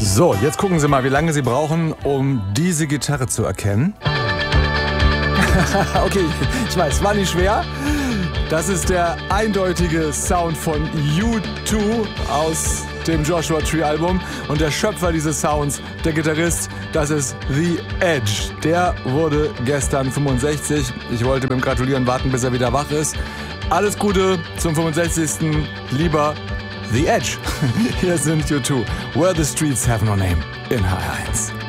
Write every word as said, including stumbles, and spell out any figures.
So, jetzt gucken Sie mal, wie lange Sie brauchen, um diese Gitarre zu erkennen. Okay, ich weiß, war nicht schwer. Das ist der eindeutige Sound von U zwei aus dem Joshua Tree Album. Und der Schöpfer dieses Sounds, der Gitarrist, das ist The Edge. Der wurde gestern fünfundsechzig. Ich wollte mit dem Gratulieren warten, bis er wieder wach ist. Alles Gute zum fünfundsechzigsten Lieber The Edge. Hier sind U zwei. Where the Streets Have No Name in H R eins.